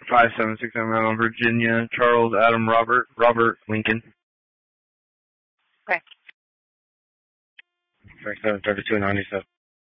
576 on Virginia, Charles Adam Robert Lincoln. Okay. 373297.